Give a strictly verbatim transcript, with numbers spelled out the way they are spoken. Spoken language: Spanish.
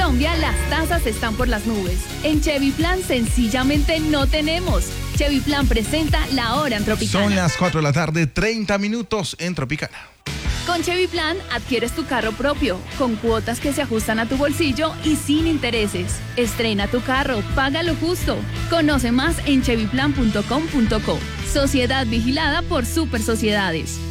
Colombia las tasas están por las nubes. En Chevy Plan sencillamente no tenemos. Chevy Plan presenta la hora en Tropicana. Son las cuatro de la tarde, treinta minutos en Tropicana. Con Chevy Plan adquieres tu carro propio, con cuotas que se ajustan a tu bolsillo y sin intereses. Estrena tu carro, paga lo justo. Conoce más en chevy plan punto com punto co. Sociedad vigilada por Super Sociedades.